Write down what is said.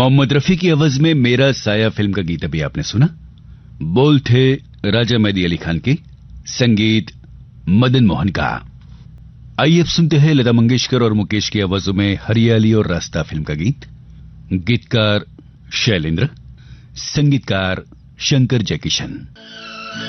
मोहम्मद रफी की आवाज में मेरा साया फिल्म का गीत अभी आपने सुना। बोल थे राजा मेहदी अली खान के, संगीत मदन मोहन का। आइए अब सुनते हैं लता मंगेशकर और मुकेश की आवाजों में हरियाली और रास्ता फिल्म का गीत। गीतकार शैलेंद्र, संगीतकार शंकर जयकिशन।